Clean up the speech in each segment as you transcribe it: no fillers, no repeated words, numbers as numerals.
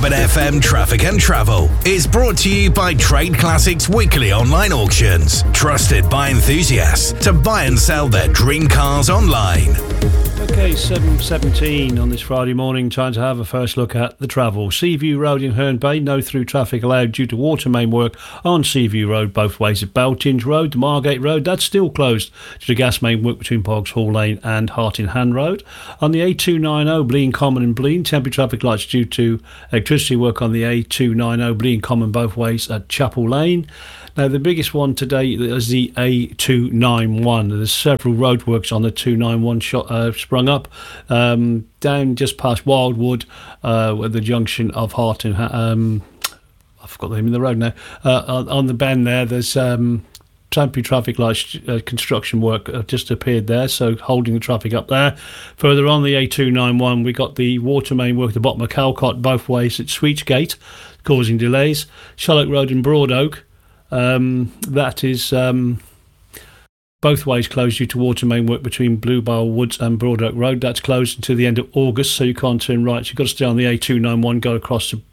Cabin FM Traffic and Travel is brought to you by Trade Classics Weekly Online Auctions. Trusted by enthusiasts to buy and sell their dream cars online. Okay, 7:17 on this Friday morning. Time to have a first look at the travel. Seaview Road in Herne Bay, no through traffic allowed due to water main work on Seaview Road both ways at Beltinge Road. The Margate Road, that's still closed due to gas main work between Boggs Hall Lane and Hart in Hand Road. On the A290 Blean Common and Blean, temporary traffic lights due to electricity work on the A290 Blean Common both ways at Chapel Lane. Now, the biggest one today is the A291. There's several roadworks on the 291 sprung up down just past Wildwood at the junction of Hart and I forgot the name of the road now. On the bend there's temporary traffic lights, construction work just appeared there, so holding the traffic up there. Further on the A291, we got the water main work at the bottom of Calcott both ways at Sweetgate, causing delays. Shallock Road in Broad Oak. That is both ways closed due to water main work between Bluebell Woods and Broad Oak Road. That's closed until the end of August, so you can't turn right. So you've got to stay on the A291, going across to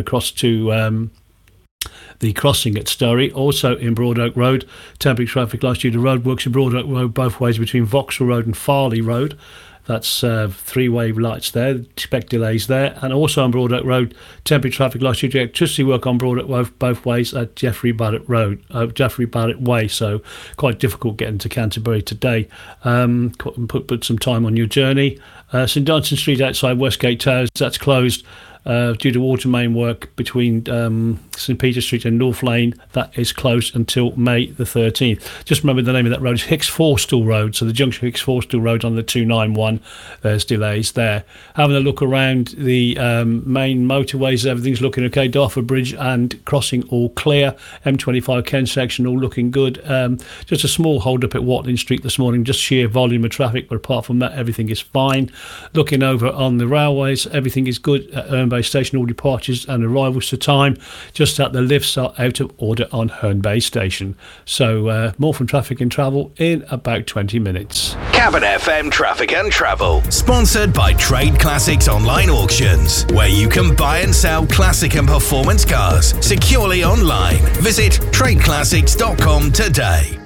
the crossing at Sturry. Also in Broad Oak Road, temporary traffic lights due to roadworks in Broad Oak Road both ways between Vauxhall Road and Farley Road. That's three-way lights there. Expect delays there. And also on Broad Oak Road, temporary traffic lights due to electricity work on Broad Oak Road both ways at Geoffrey Barrett Way. So quite difficult getting to Canterbury today. Put some time on your journey. St Dunstan Street outside Westgate Towers, that's closed due to water main work between St Peter Street and North Lane. That is closed until May the 13th. Just remember the name of that road is Hicks Forstall Road, so the junction of Hicks Forstall Road on the 291, there's delays there. Having a look around the main motorways, everything's looking okay. Dartford Bridge and crossing all clear. M25 Kent section all looking good. Just a small hold up at Watling Street this morning, just sheer volume of traffic, but apart from that everything is fine. Looking over on the railways, everything is good at Herne Bay Station. All departures and arrivals to time. Just that the lifts are out of order on Herne Bay Station. So more from Traffic and Travel in about 20 minutes. Cabin FM Traffic and Travel, sponsored by Trade Classics Online Auctions, where you can buy and sell classic and performance cars securely online. Visit tradeclassics.com today.